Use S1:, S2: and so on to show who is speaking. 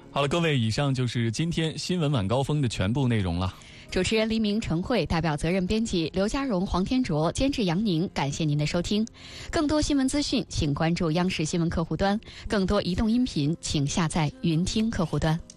S1: 好了，各位，以上就是今天新闻晚高峰的全部内容了。
S2: 主持人黎明、陈慧，代表责任编辑刘家荣、黄天卓，监制杨宁。感谢您的收听。更多新闻资讯，请关注央视新闻客户端；更多移动音频，请下载云听客户端。